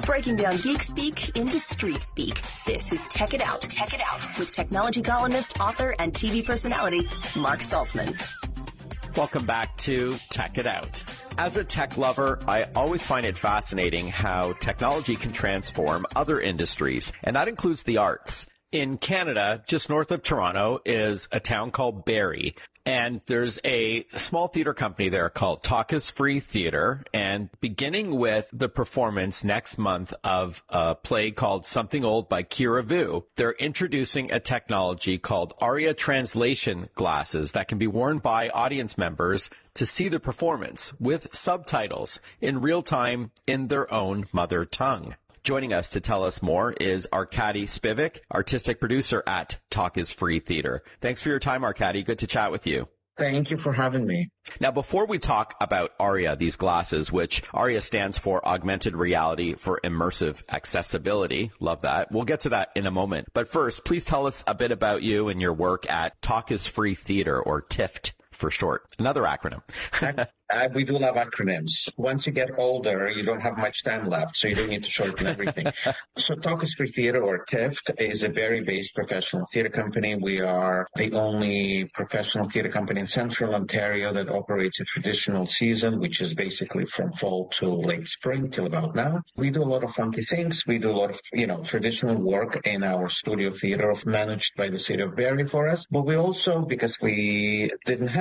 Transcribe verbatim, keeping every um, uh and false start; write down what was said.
Breaking down geek speak into street speak. This is Tech It Out, Tech It Out with technology columnist, author, and T V personality Mark Saltzman. Welcome back to Tech It Out. As a tech lover, I always find it fascinating how technology can transform other industries, and that includes the arts. In Canada, just north of Toronto, is a town called Barrie. And there's a small theater company there called Talk is Free Theater. And beginning with the performance next month of a play called Something Old by Kira Vu, they're introducing a technology called Aria Translation glasses that can be worn by audience members to see the performance with subtitles in real time in their own mother tongue. Joining us to tell us more is Arkady Spivak, artistic producer at Talk is Free Theater. Thanks for your time, Arkady. Good to chat with you. Thank you for having me. Now, before we talk about Aria, these glasses, which Aria stands for Augmented Reality for Immersive Accessibility. Love that. We'll get to that in a moment. But first, please tell us a bit about you and your work at Talk is Free Theater, or T I F T for short. Another acronym. Uh, we do love acronyms. Once you get older, you don't have much time left, so you don't need to shorten everything. So Talk is Free Theater, or T I F T, is a very based professional theater company. We are the only professional theater company in central Ontario that operates a traditional season, which is basically from fall to late spring till about now. We do a lot of funky things. We do a lot of, you know, traditional work in our studio theater managed by the city of Barrie for us. But we also, because we didn't have